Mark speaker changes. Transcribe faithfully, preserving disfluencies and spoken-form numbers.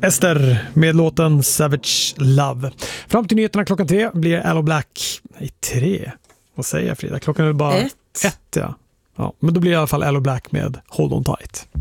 Speaker 1: Ester med låten Savage Love. Fram till nyheterna klockan tre blir Aloe Black. Nej, tre. Vad säger jag, Frida? Klockan är bara
Speaker 2: ett.
Speaker 1: ett, ja. Ja, men då blir i alla fall Aloe Black med Hold On Tight.